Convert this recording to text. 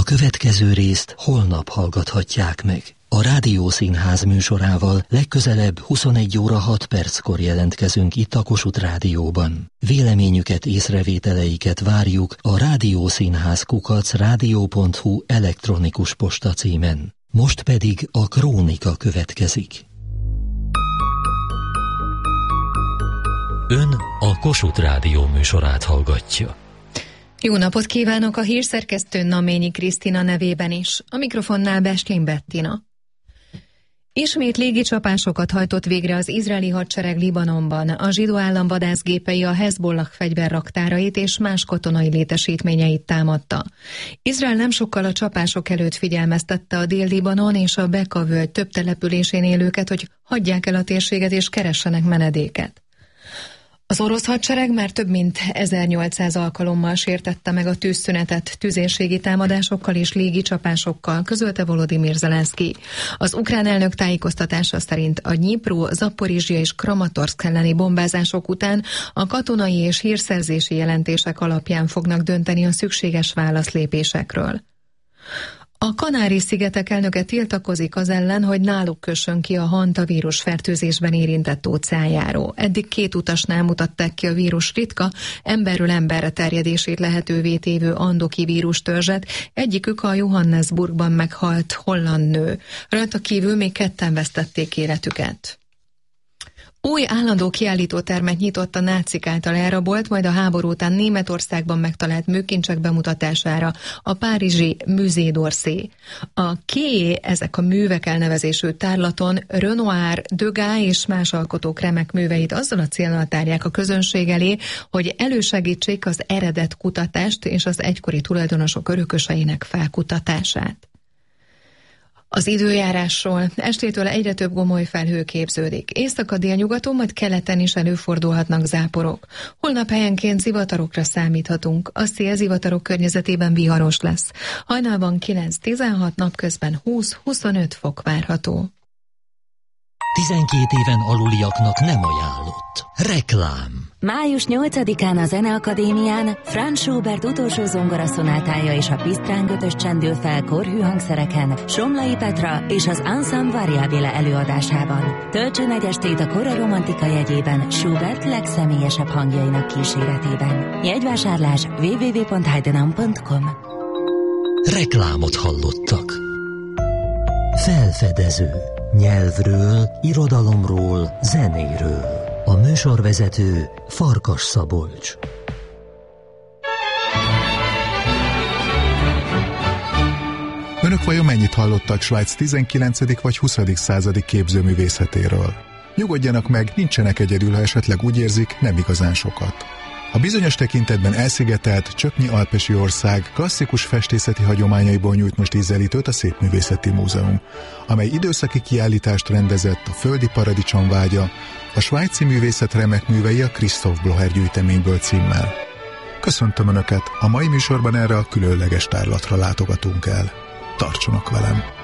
következő részt holnap hallgathatják meg. A Rádiószínház műsorával legközelebb 21 óra 6 perckor jelentkezünk itt a Kossuth Rádióban. Véleményüket, észrevételeiket várjuk a rádiószínház@rádió.hu elektronikus postacímen. Most pedig a Krónika következik. Ön a Kossuth Rádió műsorát hallgatja. Jó napot kívánok a hírszerkesztő Naményi Krisztina nevében is. A mikrofonnál Besling Bettina. Ismét légicsapásokat hajtott végre az izraeli hadsereg Libanonban. A zsidó állam vadászgépei a Hezbollah fegyverraktárait és más katonai létesítményeit támadta. Izrael nem sokkal a csapások előtt figyelmeztette a Dél-Libanon és a Beka völgy több településén élőket, hogy hagyják el a térséget és keressenek menedéket. Az orosz hadsereg már több mint 1800 alkalommal sértette meg a tűzszünetet tüzérségi támadásokkal és légicsapásokkal, közölte Volodymyr Zelenszkij. Az ukrán elnök tájékoztatása szerint a Dnyipró, Zaporizsja és Kramatorszk elleni bombázások után a katonai és hírszerzési jelentések alapján fognak dönteni a szükséges válaszlépésekről. A Kanári-szigetek elnöke tiltakozik az ellen, hogy náluk kössön ki a hantavírus fertőzésben érintett óceánjáró. Eddig 2 utasnál mutatták ki a vírus ritka, emberről emberre terjedését lehetővé tévő andoki vírustörzset, egyikük a Johannesburgban meghalt holland nő. Rajta kívül még 2-en vesztették életüket. Új állandó kiállítótermet nyitott a nácik által elrabolt, majd a háború után Németországban megtalált műkincsek bemutatására, a párizsi Musée d'Orsay. A Ké, ezek a művek elnevezésű tárlaton Renoir, Degas és más alkotók remek műveit azzal a céllal tárják a közönség elé, hogy elősegítsék az eredet kutatást és az egykori tulajdonosok örököseinek felkutatását. Az időjárásról: estétől egyre több gomoly felhő képződik. Észak-délnyugaton, majd keleten is előfordulhatnak záporok. Holnap helyenként zivatarokra számíthatunk. A szél zivatarok környezetében viharos lesz. Hajnalban 9-16, napközben 20-25 fok várható. 12 éven aluliaknak nem ajánlott. Reklám. Május 8-án a Zeneakadémián Franz Schubert utolsó zongoraszonátája és a Pisztrán 5-ös csendül fel korhű hangszereken Somlai Petra és az Ensemble Variabile előadásában. Töltsön egy estét a kora romantika jegyében Schubert legszemélyesebb hangjainak kíséretében. Jegyvásárlás www.heidenam.com. Reklámot hallottak. Felfedező. Nyelvről, irodalomról, zenéről. A műsorvezető Farkas Szabolcs. Önök vajon mennyit hallottak Svájc 19. vagy 20. századi képzőművészetéről? Nyugodjanak meg, nincsenek egyedül, ha esetleg úgy érzik, nem igazán sokat. A bizonyos tekintetben elszigetelt, csöpnyi alpesi ország klasszikus festészeti hagyományaiból nyújt most ízelítőt a Szépművészeti Múzeum, amely időszaki kiállítást rendezett a Földi Paradicsom vágya, a svájci művészet remek művei a Christoph Blocher gyűjteményből címmel. Köszöntöm Önöket, a mai műsorban erre a különleges tárlatra látogatunk el. Tartsanak velem!